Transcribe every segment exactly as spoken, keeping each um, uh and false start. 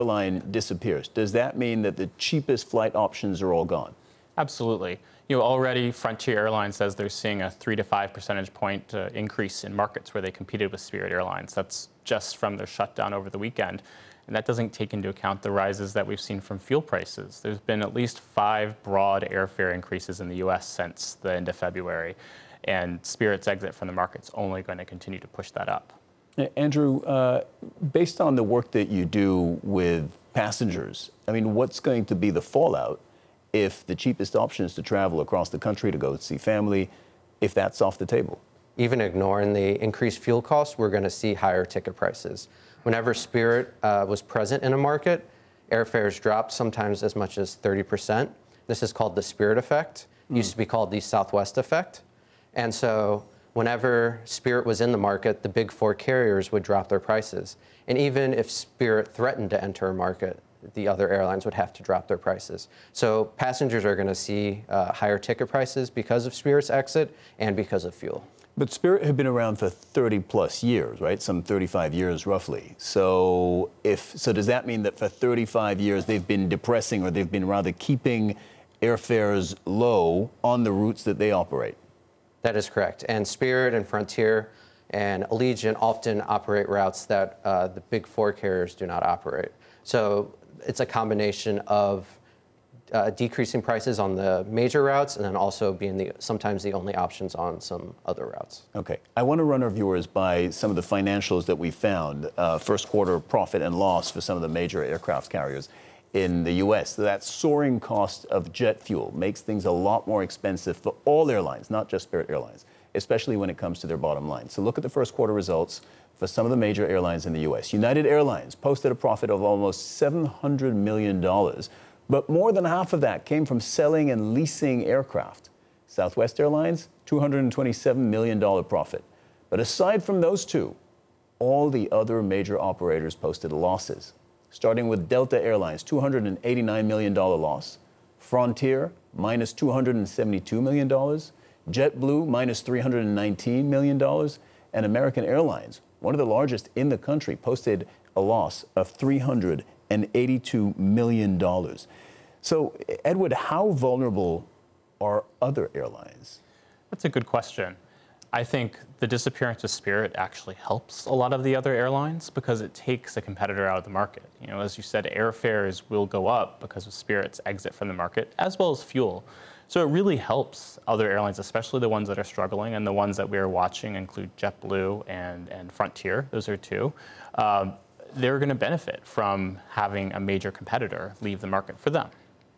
airline disappears, does that mean that the cheapest flight options are all gone? Absolutely. You know, already Frontier Airlines says they're seeing a three to five percentage point uh, increase in markets where they competed with Spirit Airlines. That's just from their shutdown over the weekend. And that doesn't take into account the rises that we've seen from fuel prices. There's been at least five broad airfare increases in the U S since the end of February. And Spirit's exit from the market's only going to continue to push that up. Andrew, uh, based on the work that you do with passengers, I mean, what's going to be the fallout if the cheapest option is to travel across the country to go see family, if that's off the table? Even ignoring the increased fuel costs, we're going to see higher ticket prices. Whenever Spirit uh, was present in a market, airfares dropped sometimes as much as thirty percent. This is called the Spirit effect. It mm. used to be called the Southwest effect. And so whenever Spirit was in the market, the big four carriers would drop their prices. And even if Spirit threatened to enter a market, the other airlines would have to drop their prices. So passengers are going to see uh, higher ticket prices because of Spirit's exit and because of fuel. But Spirit had been around for thirty plus years, right? Some thirty-five years roughly. So if so does that mean that for thirty-five years they've been depressing, or they've been rather keeping airfares low on the routes that they operate? That is correct. And Spirit and Frontier and Allegiant often operate routes that uh, the big four carriers do not operate. So it's a combination of uh, decreasing prices on the major routes and then also being the sometimes the only options on some other routes. Okay. I want to run our viewers by some of the financials that we found, uh, first quarter profit and loss for some of the major aircraft carriers in the U S. So that soaring cost of jet fuel makes things a lot more expensive for all airlines, not just Spirit Airlines, especially when it comes to their bottom line. So look at the first quarter results for some of the major airlines in the U S. United Airlines posted a profit of almost seven hundred million dollars, but more than half of that came from selling and leasing aircraft. Southwest Airlines, two hundred twenty-seven million dollars profit. But aside from those two, all the other major operators posted losses. Starting with Delta Airlines, two hundred eighty-nine million dollars loss. Frontier, minus two hundred seventy-two million dollars. JetBlue, minus three hundred nineteen million dollars. And American Airlines, one of the largest in the country, posted a loss of three hundred eighty-two million dollars. So, Edward, how vulnerable are other airlines? That's a good question. I think the disappearance of Spirit actually helps a lot of the other airlines because it takes a competitor out of the market. You know, as you said, airfares will go up because of Spirit's exit from the market, as well as fuel. So it really helps other airlines, especially the ones that are struggling, and the ones that we are watching include JetBlue and, and Frontier. Those are two. Um, they're going to benefit from having a major competitor leave the market for them.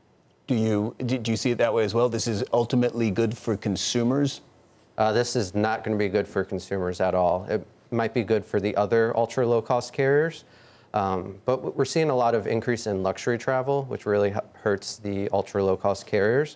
Do you, do you see it that way as well? This is ultimately good for consumers? Uh, this is not going to be good for consumers at all. It might be good for the other ultra low-cost carriers, um, but we're seeing a lot of increase in luxury travel, which really hurts the ultra low-cost carriers.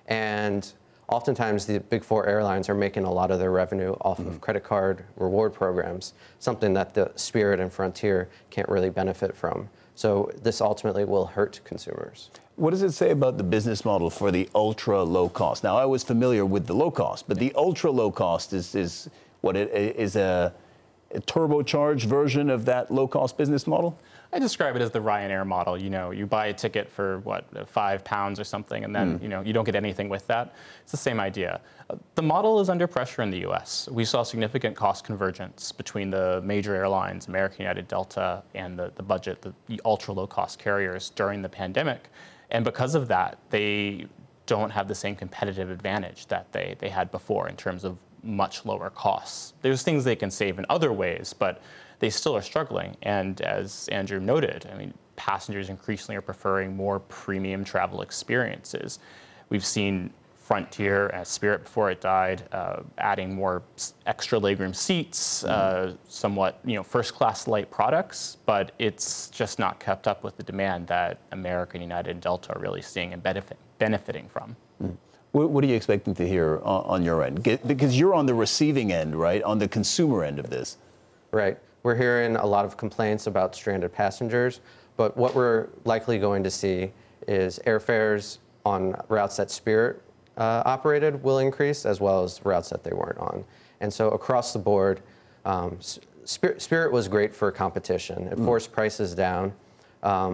And oftentimes, the big four airlines are making a lot of their revenue off mm-hmm. of credit card reward programs, something that the Spirit and Frontier can't really benefit from. So this ultimately will hurt consumers. What does it say about the business model for the ultra low cost? Now, I was familiar with the low cost, but the ultra low cost is, is what it is a, a turbocharged version of that low cost business model? I describe it as the Ryanair model. You know, you buy a ticket for what, five pounds or something, and then mm. you know you don't get anything with that. It's the same idea. The model is under pressure in the U S. We saw significant cost convergence between the major airlines, American, United, Delta, and the, the budget, the, the ultra low cost carriers during the pandemic. And because of that, they don't have the same competitive advantage that they, they had before in terms of much lower costs. There's things they can save in other ways, but they still are struggling. And as Andrew noted, I mean, passengers increasingly are preferring more premium travel experiences. We've seen Frontier, uh, Spirit before it died, uh, adding more extra legroom seats, mm. uh, somewhat, you know, first-class light products, but it's just not kept up with the demand that American, United, and Delta are really seeing and benefit, benefiting from. Mm. What, what are you expecting to hear on, on your end? Get, because you're on the receiving end, right, on the consumer end of this. Right. We're hearing a lot of complaints about stranded passengers, but what we're likely going to see is airfares on routes that Spirit Uh, operated will increase, as well as routes that they weren't on. And so across the board, um, Spirit, Spirit was great for competition. It forced prices down. Um,